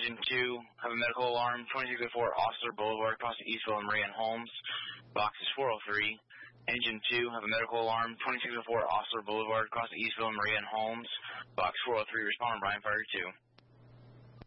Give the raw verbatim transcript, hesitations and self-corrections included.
Engine two, have a medical alarm, twenty-six oh four Osler Boulevard, across the Eastville and Marie Ann Holmes. Box is four oh three. Engine two, have a medical alarm, twenty-six oh four Osler Boulevard, across the Eastville and Marie Ann Holmes. Box four oh three, respond on Brian Fire two.